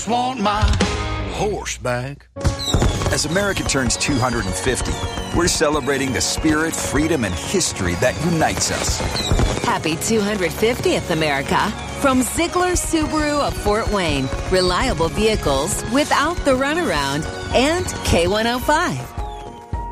just want my horse back. As America turns 250, we're celebrating the spirit, freedom, and history that unites us. Happy 250th, America. From Ziegler Subaru of Fort Wayne. Reliable vehicles without the runaround. And K105.